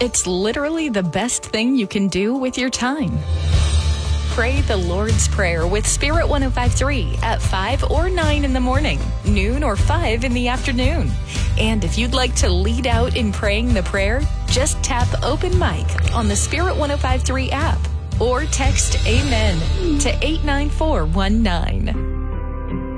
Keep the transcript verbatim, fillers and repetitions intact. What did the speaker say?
It's literally the best thing you can do with your time. Pray the Lord's Prayer with Spirit one oh five point three at five or nine in the morning, noon or five in the afternoon. And if you'd like to lead out in praying the prayer, just tap Open Mic on the Spirit one oh five point three app or text Amen to eight nine four one nine.